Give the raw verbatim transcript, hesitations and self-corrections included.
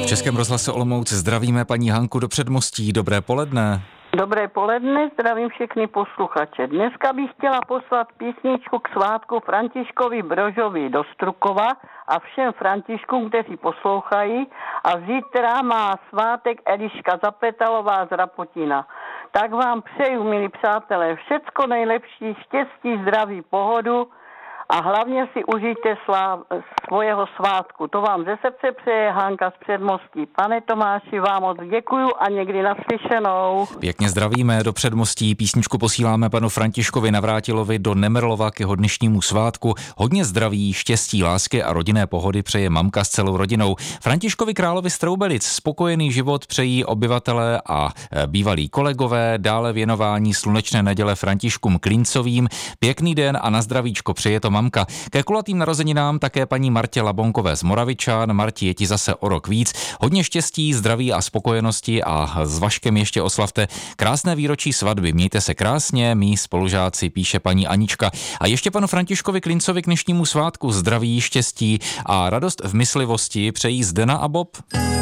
V Českém rozhlase Olomouc zdravíme paní Hanku do Předmostí. Dobré poledne. Dobré poledne, zdravím všechny posluchače. Dneska bych chtěla poslat písničku k svátku Františkovi Brožovi do Strukova a všem Františkům, kteří poslouchají. A zítra má svátek Eliška Zapetalová z Rapotina. Tak vám přeju, milí přátelé, všecko nejlepší, štěstí, zdraví, pohodu a hlavně si užijte sláv, svojeho svátku. To vám ze srdce přeje Hanka z Předmostí. Pane Tomáši, vám moc děkuju a někdy naslyšenou. Pěkně zdravíme do Předmostí. Písničku posíláme panu Františkovi Navrátilovi do Nemerlova k jeho dnešnímu svátku. Hodně zdraví, štěstí, lásky a rodinné pohody přeje mamka s celou rodinou. Františkovi Královi z Troubelic spokojený život přejí obyvatelé a bývalí kolegové. Dále věnování slunečné neděle Františkům Klincovým. Pěkný den a na zdravíčko přeje to mamka. Ke kulatým narozeninám také paní Martě Labonkové z Moravičan. Marti, je ti zase o rok víc. Hodně štěstí, zdraví a spokojenosti a s Vaškem ještě oslavte krásné výročí svatby. Mějte se krásně, mí spolužáci, píše paní Anička. A ještě panu Františkovi Klincovi k dnešnímu svátku zdraví, štěstí a radost v myslivosti přejí Zdena a Bob.